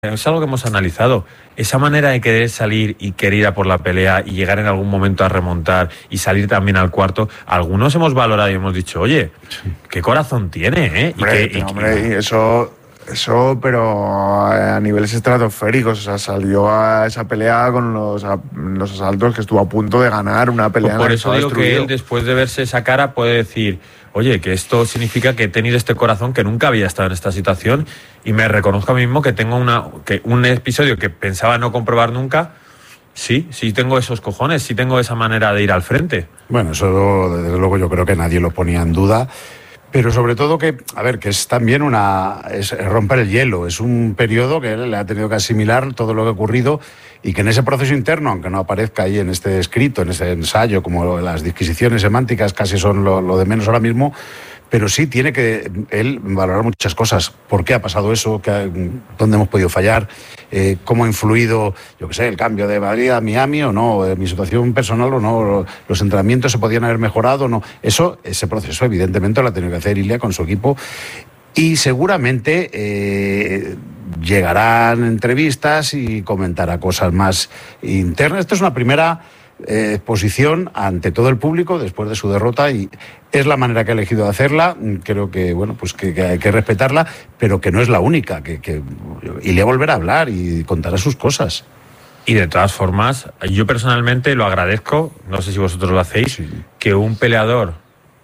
Es algo que hemos analizado. Esa manera de querer salir y querer ir a por la pelea y llegar en algún momento a remontar y salir también al cuarto, algunos hemos valorado y hemos dicho, oye, qué corazón tiene, ¿eh? Y eso, pero a niveles estratosféricos. O sea, salió a esa pelea con los asaltos que estuvo a punto de ganar una pelea. Por eso digo que él, después de verse esa cara, puede decir, oye, que esto significa que he tenido este corazón, que nunca había estado en esta situación, y me reconozco a mí mismo que tengo un episodio que pensaba no comprobar nunca. Sí tengo esos cojones, sí tengo esa manera de ir al frente. Bueno, eso desde luego yo creo que nadie lo ponía en duda. Pero sobre todo que es también es romper el hielo. Es un periodo que él le ha tenido que asimilar todo lo que ha ocurrido y que en ese proceso interno, aunque no aparezca ahí en este escrito, en este ensayo, como las disquisiciones semánticas casi son lo de menos ahora mismo, pero sí tiene que él valorar muchas cosas. ¿Por qué ha pasado eso? ¿Dónde hemos podido fallar? ¿Cómo ha influido, el cambio de Madrid a Miami o no? ¿Mi situación personal o no? ¿Los entrenamientos se podían haber mejorado o no? Ese proceso evidentemente lo ha tenido que hacer Ilia con su equipo y seguramente llegarán entrevistas y comentará cosas más internas. Esto es una primera exposición ante todo el público después de su derrota y es la manera que ha elegido de hacerla. Creo que que hay que respetarla, pero que no es la única, que Ilia volverá a hablar y contará sus cosas. Y de todas formas, yo personalmente lo agradezco, no sé si vosotros lo hacéis, sí, que un peleador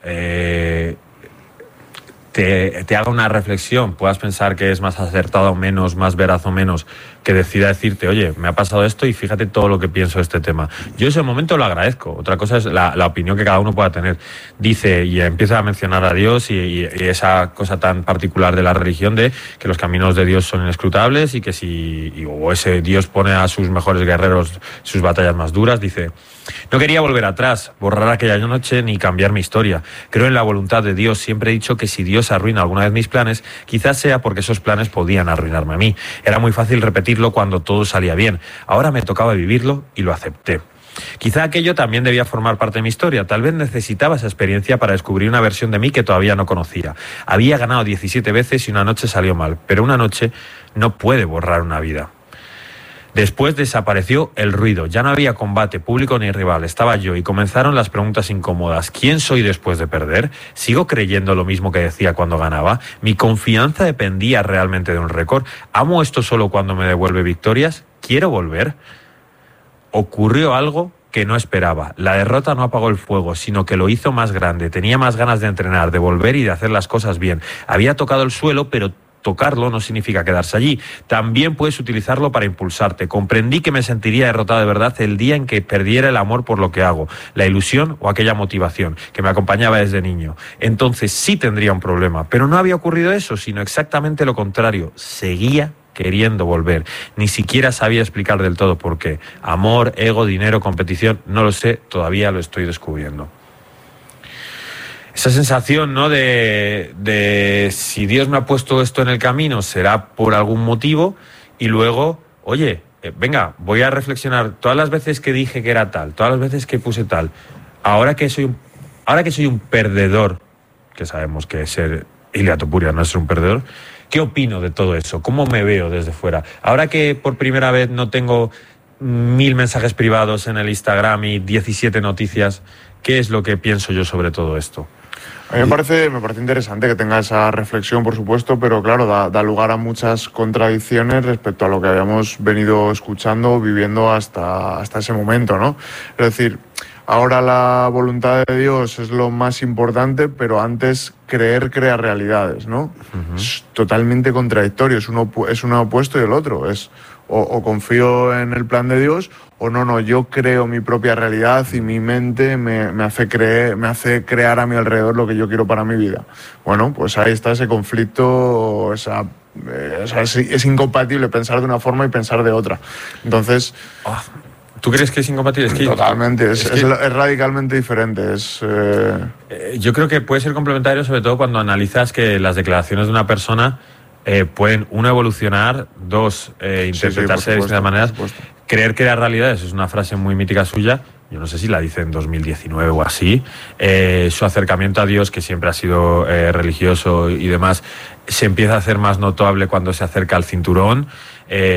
te haga una reflexión, puedas pensar que es más acertado o menos, más veraz o menos, que decida decirte, oye, me ha pasado esto y fíjate todo lo que pienso de este tema. Yo ese momento lo agradezco. Otra cosa es la opinión que cada uno pueda tener. Dice y empieza a mencionar a Dios y esa cosa tan particular de la religión de que los caminos de Dios son inescrutables y que o ese Dios pone a sus mejores guerreros sus batallas más duras. Dice, no quería volver atrás, borrar aquella noche ni cambiar mi historia. Creo en la voluntad de Dios. Siempre he dicho que si Dios arruina alguna vez mis planes, quizás sea porque esos planes podían arruinarme a mí. Era muy fácil repetirlo cuando todo salía bien. Ahora me tocaba vivirlo y lo acepté. Quizá aquello también debía formar parte de mi historia. Tal vez necesitaba esa experiencia para descubrir una versión de mí que todavía no conocía. Había ganado 17 veces y una noche salió mal, pero una noche no puede borrar una vida. Después desapareció el ruido, ya no había combate público ni rival, estaba yo y comenzaron las preguntas incómodas. ¿Quién soy después de perder? ¿Sigo creyendo lo mismo que decía cuando ganaba? ¿Mi confianza dependía realmente de un récord? ¿Amo esto solo cuando me devuelve victorias? ¿Quiero volver? Ocurrió algo que no esperaba. La derrota no apagó el fuego, sino que lo hizo más grande. Tenía más ganas de entrenar, de volver y de hacer las cosas bien. Había tocado el suelo, pero tocarlo no significa quedarse allí. También puedes utilizarlo para impulsarte. Comprendí que me sentiría derrotado de verdad el día en que perdiera el amor por lo que hago, la ilusión o aquella motivación que me acompañaba desde niño. Entonces sí tendría un problema, pero no había ocurrido eso, sino exactamente lo contrario. Seguía queriendo volver. Ni siquiera sabía explicar del todo por qué. Amor, ego, dinero, competición, no lo sé, todavía lo estoy descubriendo. Esa sensación, ¿no?, de si Dios me ha puesto esto en el camino, será por algún motivo, y luego, oye, venga, voy a reflexionar todas las veces que dije que era tal, todas las veces que puse tal, ahora que soy un perdedor, que sabemos que ser Ilia Topuria no es ser un perdedor, ¿qué opino de todo eso? ¿Cómo me veo desde fuera? Ahora que por primera vez no tengo 1000 mensajes privados en el Instagram y 17 noticias, ¿qué es lo que pienso yo sobre todo esto? A mí me parece interesante que tenga esa reflexión, por supuesto, pero claro, da lugar a muchas contradicciones respecto a lo que habíamos venido escuchando, viviendo hasta ese momento, ¿no? Es decir, ahora la voluntad de Dios es lo más importante, pero antes creer crea realidades, ¿no? Uh-huh. Es totalmente contradictorio, es uno opuesto y el otro. Es o confío en el plan de Dios o no, yo creo mi propia realidad y mi mente me hace crear a mi alrededor lo que yo quiero para mi vida. Bueno, pues ahí está ese conflicto, es incompatible pensar de una forma y pensar de otra. Entonces... ¿Tú crees que es incompatible? Totalmente, es radicalmente diferente. Yo creo que puede ser complementario, sobre todo cuando analizas que las declaraciones de una persona pueden, uno, evolucionar, dos, interpretarse de distintas maneras. Creer que la realidad, eso es una frase muy mítica suya, yo no sé si la dice en 2019 o así, su acercamiento a Dios, que siempre ha sido religioso y demás, se empieza a hacer más notable cuando se acerca al cinturón.